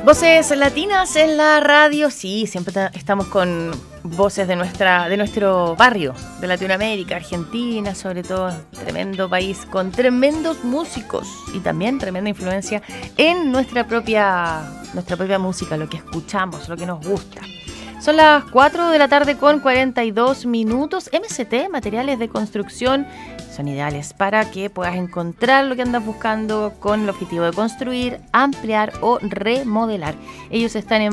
Voces latinas en la radio, sí, siempre estamos con voces de nuestro barrio, de Latinoamérica, Argentina, sobre todo, tremendo país con tremendos músicos y también tremenda influencia en nuestra propia música, lo que escuchamos, lo que nos gusta. Son las 4 de la tarde con 42 minutos. MCT, materiales de construcción, son ideales para que puedas encontrar lo que andas buscando con el objetivo de construir, ampliar o remodelar. Ellos están en